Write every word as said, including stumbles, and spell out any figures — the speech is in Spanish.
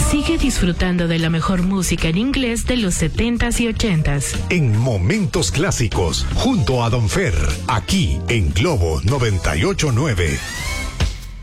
Sigue disfrutando de la mejor música en inglés de los setentas y ochentas. En Momentos Clásicos, junto a Don Fer, aquí en Globo noventa y ocho punto nueve.